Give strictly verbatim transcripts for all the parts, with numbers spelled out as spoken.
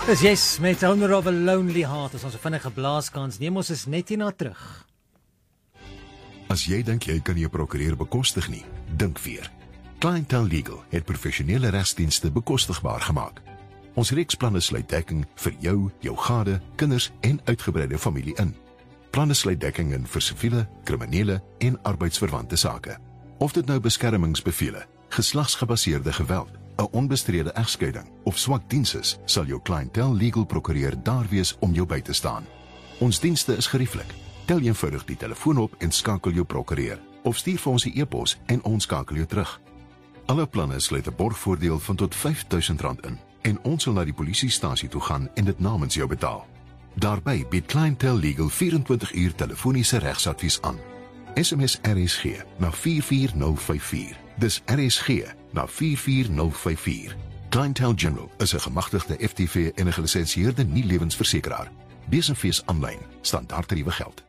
Dis yes, met Owner of a Lonely Heart, as ons 'n vinnige blaaskans neem, ons is net hierna terug. As jy dink jy kan jou prokureur bekostig nie, dink weer. Clientele Legal het professionele regsdienste bekostigbaar gemaak. Ons reeksplanne sluit dekking vir jou, jou gade, kinders en uitgebreide familie in. Planne sluit dekking in vir siviele, kriminele en arbeidsverwante sake. Of dit nou beskermingsbevele, geslagsgebaseerde geweld, 'n onbestrede egskeiding of swak diens is, sal jou Clientele Legal prokureur daar wees om jou by te staan. Ons dienste is gerieflik. Tel eenvoudig die telefoon op en skakel jou prokureur, of stuur vir ons 'n e-pos en ons skakel jou terug. Alle planne sluit 'n borgvoordeel van tot vyf duisend rand in en ons sal na die polisiestasie toe gaan en dit namens jou betaal. Daarby bied Clientele Legal vyf en twintig uur telefoniese regsadvies aan. S M S R S G na vier vier nul vyf vier. Dis R S G na vier vier nul vyf vier. Clientele General is 'n gemagtigde F T V en 'n gelisensieerde nie-lewensversekeraar. Besenfees aanlyn, standaardtariewe geld.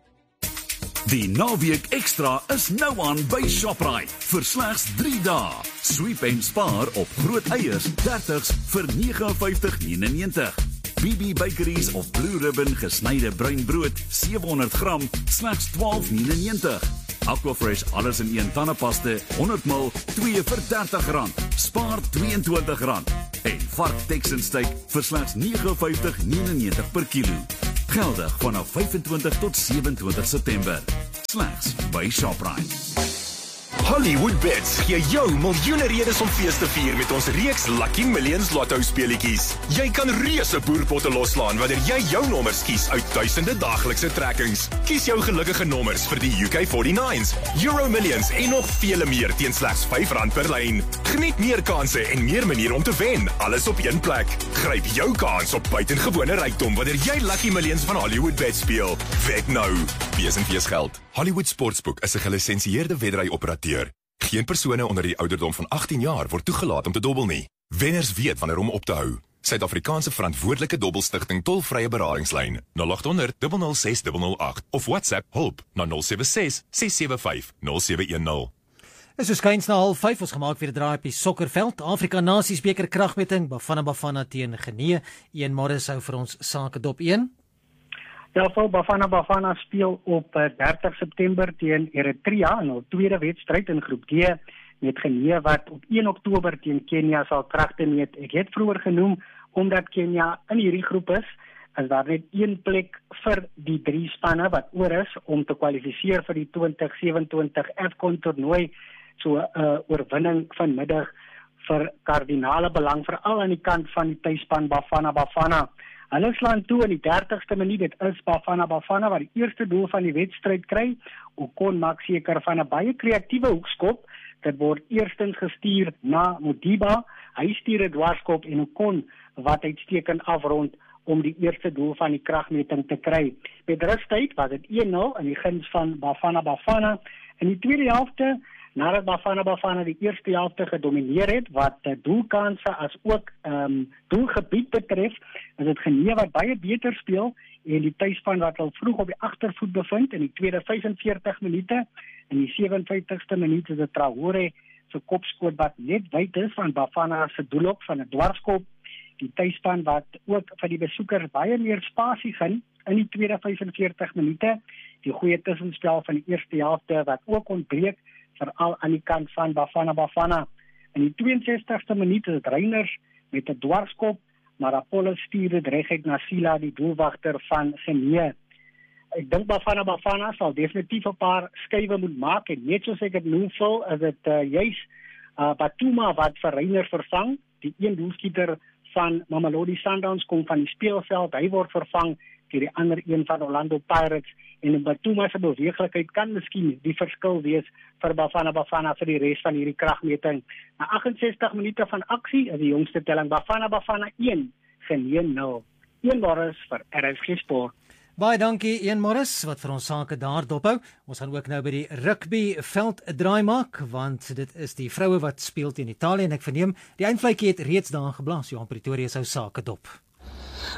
Die naweek ekstra is nou aan by Shoprite vir slegs drie dae. Sweep en spaar op groot eiers dertigs vir nege en vyftig negenennegentig. B B Bakeries of Blue Ribbon gesnyde bruin brood sewe honderd gram slegs twaalf negenennegentig. Aquafresh alles in een tandepaste honderd mil twee vir dertig rand. Spaar twee en twintig rand. En vark Texan steak vir slegs nege en vyftig negenennegentig per kilo. Geldig vanaf vyf en twintig tot sewe en twintig September. Slegs by Shoprite. Hollywood Bets gee jou miljoene redes om fees te vier met ons reeks Lucky Millions Lotto speletjies. Jy kan reuse boerpotte loslaan wanneer jy jou nommers kies uit duisende daaglikse trekkings. Kies jou gelukkige nommers vir die U K forty-nines, Euro Millions en nog vele meer teen slegs vyf rand per lyn. Geniet meer kanse en meer maniere om te wen, alles op een plek. Gryp jou kans op buitengewone rykdom wanneer jy Lucky Millions van Hollywood Bets speel. Wek nou. Wees en wees geld. Hollywood Sportsbook is 'n gelisensieerde wedry-operateur. Geen persone onder die ouderdom van agttien jaar word toegelaat om te dobbel nie. Wenners weet wanneer om op te hou. Suid-Afrikaanse verantwoordelike dobbelstigting tolvrye beradingslyn nul agt honderd nul nul ses nul nul agt of WhatsApp hulp na nul sewe ses ses sewe vyf nul sewe een nul. Is so skuins na half vyf, ons gemaak weer 'n draai op die sokkerveld. Afrika Nasiesbeker kragmeting, Bafana Bafana teen Genee. Een môre sou vir ons sake dop een. Ja, vol Bafana Bafana speel op dertig September teen Eritrea in hul tweede wedstryd in groep D met Genee wat op een Oktober teen Kenia sal kragte meet. Ek het vroeër genoem, omdat Kenia in hierdie groep is, is daar net een plek vir die drie spanne wat oor is om te kwalifiseer vir die twintig sewe-en-twintig AFCON toernooi. So 'n uh, oorwinning vanmiddag vir kardinale belang, veral aan die kant van die tuisspan Bafana Bafana. Hulle slaan toe in die dertigste minuut, dit is Bafana Bafana wat die eerste doel van die wedstryd kry. Okon maak seker van 'n baie kreatiewe hoekskop. Dit word eerstens gestuur na Modiba. Hy stuur 'n dwarskop en Okon wat uitstekend afrond om die eerste doel van die kragmeting te kry. Met rustyd was dit een nul in die guns van Bafana Bafana. In die tweede helfte, nadat Bafana Bafana die eerste helfte gedomineer het, wat doelkanse as ook um, doelgebied betref, is dit Genee wat baie beter speel, en die tuisspan wat al vroeg op die agtervoet bevind in die tweede vyf en veertig minute, in die sewe en vyftigste minuut is dit Traore se kopskoot wat net wyd is van Bafana se doelop van 'n dwarskop. Die tuisspan wat ook vir die besoekers baie meer spasie gaan in die tweede vyf en veertig minute, die goeie tussenspel van die eerste helfte wat ook ontbreek, veral aan die kant van Bafana Bafana. In die twee en sestigste minuut is het Reiners met 'n dwarskop, maar Apollo stuur dit reguit na Sila, die doelwagter van Genee. Ek dink Bafana Bafana sal definitief 'n paar skuwe moet maak, en net soos ek dit noem vol, is dit uh, juis uh, Batuma wat vir Reiners vervang. Die een doelskieter van Mamelodi Sundowns kom van die speelveld, hy word vervang deur die ander een van Orlando Pirates, en Batuma se beweeglikheid kan miskien die verskil wees vir Bafana Bafana vir die res van hierdie kragmeting. Na agt en sestig minute van aksie is die jongste telling Bafana Bafana een, Genee nul. Een Morris vir R S G Sport. Baie dankie, Een Morris, wat vir ons sake daar dophou. Ons gaan ook nou by die rugby veld 'n draai maak, want dit is die vroue wat speel teen Italië, en ek verneem, die eindvletjie het reeds daar geblaas. Johan Pretoria sou sake dop.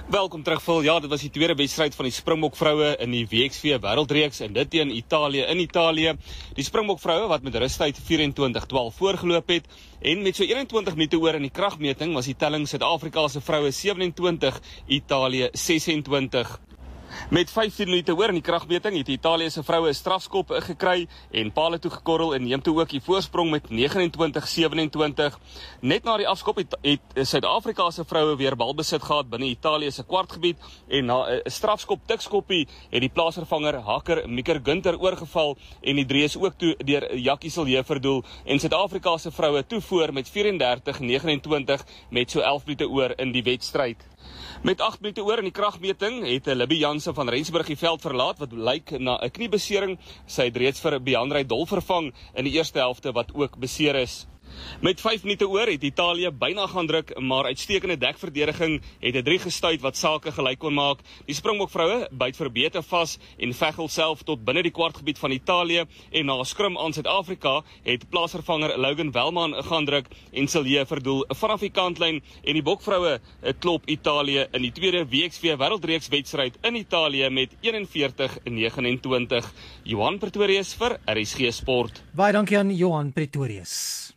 Welkom terug Phil. Ja, dit was die tweede wedstryd van die Springbok vroue in die W X V wêreldreeks en dit teen Italië in Italië. Die Springbok vroue wat met rustyd vyf-en-twintig twaalf voorgeloop het en met so eenentwintig minute oor in die kragmeting was die telling Suid-Afrika se vroue sewe-en-twintig, Italië ses-en-twintig. Met vyftien minute oor in die kragmeting het Italië se vroue 'n strafskop gekry en paal toe gekorrel en neem toe ook die voorsprong met negenentwintig sewe-en-twintig. Net na die afskop het, het Suid-Afrika se vroue weer balbesit gehad binne Italië se kwartgebied en na 'n strafskop tikskoppie het die plaasvervanger Hakker Mieker Gunter oorgeval en die drie is ook toe deur Jackie Silje verdoel en Suid-Afrika se vroue toe voor met vyf-en-dertig negenentwintig met so elf minute oor in die wedstryd. Met agt minute oor in die kragmeting het Libby Jansen van Rensburg die veld verlaat wat lyk na 'n kniebesering. Sy het reeds vir Beandrey Dol vervang in die eerste helfte wat ook beseer is. Met vyf minute oor het Italië byna gaan druk, maar uitstekende dekverdediging het 'n drie gestuit wat sake gelyk kon maak. Die Springbok vroue byt verbeter vas en veg hulself tot binne die kwartgebied van Italië en na 'n skrum aan Suid-Afrika het plaasvervanger Logan Welman gaan druk en Silje verdoel vanaf die kantlyn en die Bokvroue klop Italië in die tweede W X V wêreldreeks wedstryd in Italië met eenenveertig negenentwintig. Johan Pretorius vir R S G Sport. Baie dankie aan Johan Pretorius.